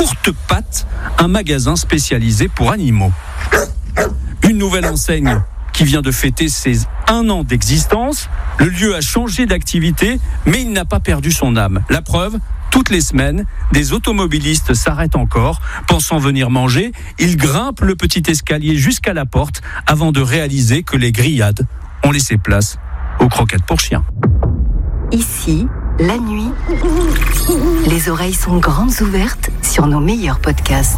Courte Patte, un magasin spécialisé pour animaux. Une nouvelle enseigne qui vient de fêter ses 1 an d'existence. Le lieu a changé d'activité, mais il n'a pas perdu son âme. La preuve, toutes les semaines, des automobilistes s'arrêtent encore, pensant venir manger. Ils grimpent le petit escalier jusqu'à la porte avant de réaliser que les grillades ont laissé place aux croquettes pour chiens. Ici, la nuit, les oreilles sont grandes ouvertes sur nos meilleurs podcasts.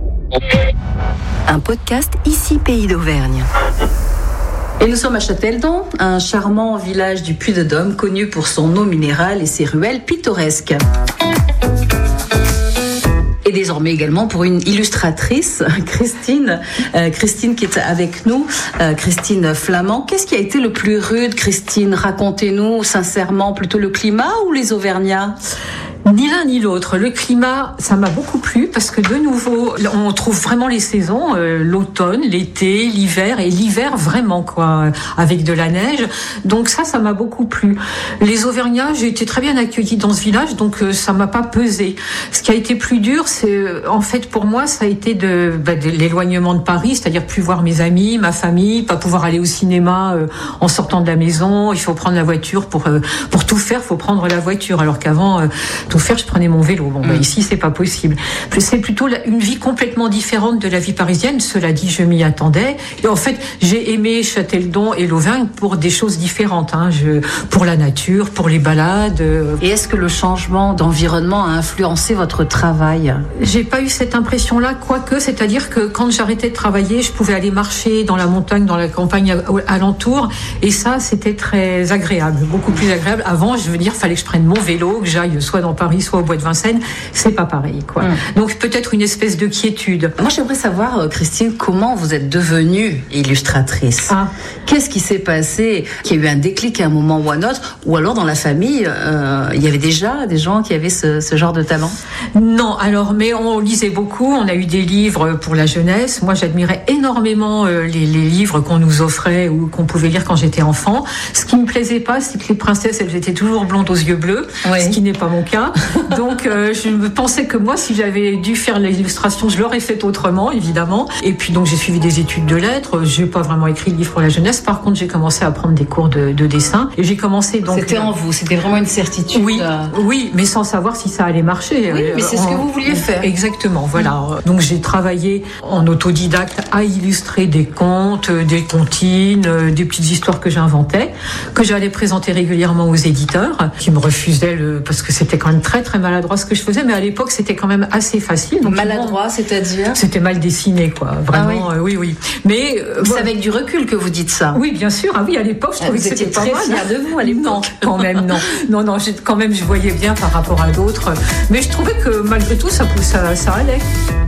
Un podcast Ici Pays d'Auvergne. Et nous sommes à Châteldon, un charmant village du Puy-de-Dôme connu pour son eau minérale et ses ruelles pittoresques. Et désormais également pour une illustratrice, Christine qui est avec nous, Christine Flamand. Qu'est-ce qui a été le plus rude, Christine? Racontez-nous sincèrement, plutôt le climat ou les Auvergnats? Ni l'un ni l'autre. Le climat, ça m'a beaucoup plu parce que de nouveau, on trouve vraiment les saisons, l'automne, l'été, l'hiver et l'hiver vraiment quoi, avec de la neige. Donc ça m'a beaucoup plu. Les Auvergnats, j'ai été très bien accueillie dans ce village, donc ça m'a pas pesé. Ce qui a été plus dur, c'est en fait pour moi, ça a été de l'éloignement de Paris, c'est-à-dire plus voir mes amis, ma famille, pas pouvoir aller au cinéma en sortant de la maison. Il faut prendre la voiture pour tout faire, faut prendre la voiture. Alors qu'avant tout faire, je prenais mon vélo. Ici, c'est pas possible. C'est plutôt une vie complètement différente de la vie parisienne. Cela dit, je m'y attendais. Et en fait, j'ai aimé Châteldon et l'Auvergne pour des choses différentes. Pour la nature, pour les balades. Et est-ce que le changement d'environnement a influencé votre travail? J'ai pas eu cette impression-là, quoique, c'est-à-dire que quand j'arrêtais de travailler, je pouvais aller marcher dans la montagne, dans la campagne alentour. Et ça, c'était très agréable, beaucoup plus agréable. Avant, je veux dire, fallait que je prenne mon vélo, que j'aille soit dans Paris, soit au Bois de Vincennes, c'est pas pareil, quoi. Donc peut-être une espèce de quiétude. Moi, j'aimerais savoir, Christine, comment vous êtes devenue illustratrice? Qu'est-ce qui s'est passé? Qu'il y a eu un déclic à un moment ou à un autre? Ou alors dans la famille, il y avait déjà des gens qui avaient ce genre de talent? Non, mais on lisait beaucoup, on a eu des livres pour la jeunesse. Moi, j'admirais énormément les livres qu'on nous offrait ou qu'on pouvait lire quand j'étais enfant. Ce qui me plaisait pas, c'est que les princesses, elles étaient toujours blondes aux yeux bleus, ce qui n'est pas mon cas. Donc je me pensais que moi, si j'avais dû faire l'illustration, je l'aurais fait autrement, évidemment. Et puis donc j'ai suivi des études de lettres. J'ai pas vraiment écrit de livre pour la jeunesse. Par contre, j'ai commencé à prendre des cours de dessin. Et j'ai commencé donc. C'était en vous, c'était vraiment une certitude. Oui, mais sans savoir si ça allait marcher. Oui, mais c'est ce que vous vouliez faire. Exactement, voilà. Donc j'ai travaillé en autodidacte à illustrer des contes, des comptines, des petites histoires que j'inventais, que j'allais présenter régulièrement aux éditeurs, qui me refusaient parce que c'était quand même très très maladroit ce que je faisais, mais à l'époque c'était quand même assez facile. Donc, maladroit, c'est-à-dire? C'était mal dessiné, quoi. Vraiment, oui. Mais c'est avec du recul que vous dites ça. Oui, bien sûr. Ah oui, à l'époque, je trouvais que c'était pas mal. Vous étiez très fière de vous à l'époque. Non, quand même, non. Non, quand même, je voyais bien par rapport à d'autres. Mais je trouvais que malgré tout, ça allait.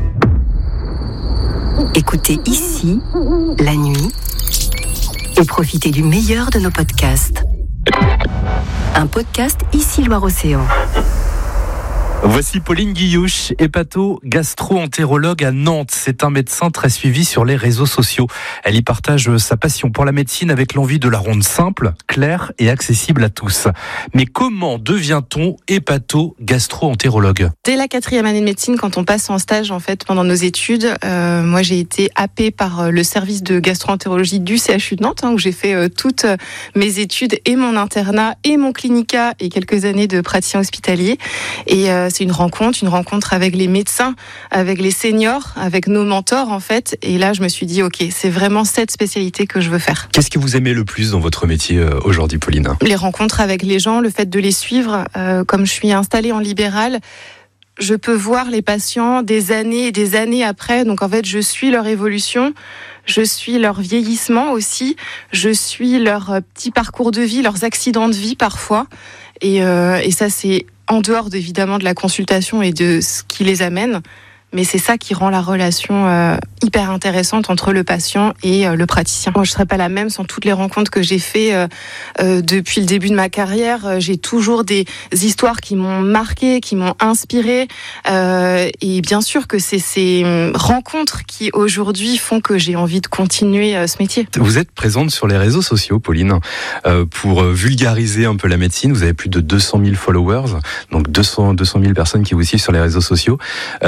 Écoutez Ici, la nuit, et profitez du meilleur de nos podcasts. Un podcast Ici Loire-Océan. Voici Pauline Guillouche, hépato-gastro-entérologue à Nantes. C'est un médecin très suivi sur les réseaux sociaux. Elle y partage sa passion pour la médecine avec l'envie de la rendre simple, claire et accessible à tous. Mais comment devient-on hépato-gastro-entérologue? Dès la 4e année de médecine, quand on passe en stage en fait pendant nos études, moi j'ai été happée par le service de gastro-entérologie du CHU de Nantes, où j'ai fait toutes mes études et mon internat et mon clinica et quelques années de praticien hospitalier. Et c'est une rencontre avec les médecins, avec les seniors, avec nos mentors en fait. Et là, je me suis dit, ok, c'est vraiment cette spécialité que je veux faire. Qu'est-ce que vous aimez le plus dans votre métier aujourd'hui, Pauline? Les rencontres avec les gens, le fait de les suivre. Comme je suis installée en libéral, je peux voir les patients des années et des années après. Donc en fait, je suis leur évolution. Je suis leur vieillissement aussi. Je suis leur petit parcours de vie, leurs accidents de vie parfois. Et ça, c'est en dehors évidemment de la consultation et de ce qui les amène. Mais c'est ça qui rend la relation hyper intéressante entre le patient et le praticien. Moi, je ne serais pas la même sans toutes les rencontres que j'ai faites depuis le début de ma carrière. J'ai toujours des histoires qui m'ont marquée, qui m'ont inspirée. Et bien sûr que c'est ces rencontres qui, aujourd'hui, font que j'ai envie de continuer ce métier. Vous êtes présente sur les réseaux sociaux, Pauline, pour vulgariser un peu la médecine. Vous avez plus de 200 000 followers, donc 200 000 personnes qui vous suivent sur les réseaux sociaux. Ça veut dire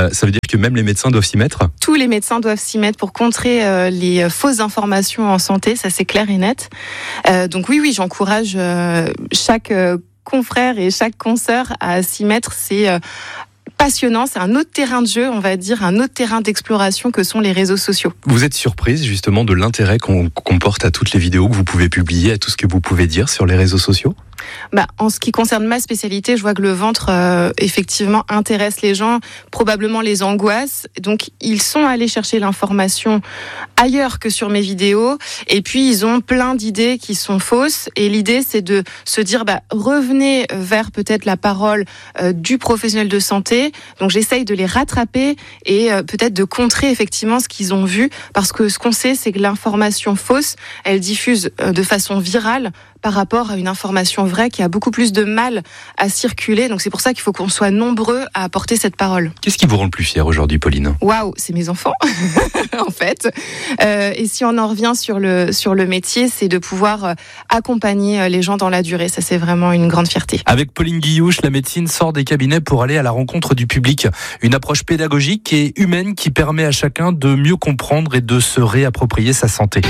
que même les médecins doivent s'y mettre ? Tous les médecins doivent s'y mettre pour contrer les fausses informations en santé, ça c'est clair et net. Donc oui, j'encourage chaque confrère et chaque consoeur à s'y mettre. C'est passionnant, c'est un autre terrain de jeu, on va dire, un autre terrain d'exploration que sont les réseaux sociaux. Vous êtes surprise justement de l'intérêt qu'on porte à toutes les vidéos que vous pouvez publier, à tout ce que vous pouvez dire sur les réseaux sociaux ? En ce qui concerne ma spécialité, je vois que le ventre, effectivement, intéresse les gens, probablement les angoisse. Donc, ils sont allés chercher l'information ailleurs que sur mes vidéos. Et puis, ils ont plein d'idées qui sont fausses. Et l'idée, c'est de se dire, revenez vers peut-être la parole du professionnel de santé. Donc, j'essaye de les rattraper et peut-être de contrer effectivement ce qu'ils ont vu. Parce que ce qu'on sait, c'est que l'information fausse, elle diffuse de façon virale par rapport à une information vraie qui a beaucoup plus de mal à circuler. Donc c'est pour ça qu'il faut qu'on soit nombreux à apporter cette parole. Qu'est-ce qui vous rend le plus fier aujourd'hui, Pauline ? Waouh, c'est mes enfants, en fait. Et si on en revient sur le métier, c'est de pouvoir accompagner les gens dans la durée. Ça, c'est vraiment une grande fierté. Avec Pauline Guillouche, la médecine sort des cabinets pour aller à la rencontre du public. Une approche pédagogique et humaine qui permet à chacun de mieux comprendre et de se réapproprier sa santé.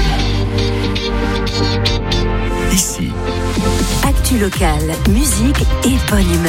Ici. Actu locale, musique et bonne humeur.